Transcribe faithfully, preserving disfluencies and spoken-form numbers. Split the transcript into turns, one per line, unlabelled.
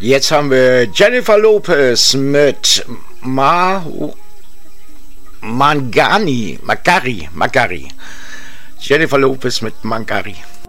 Jetzt haben wir Jennifer Lopez mit Ma Mangani, Magari, Magari. Jennifer Lopez mit Mangari.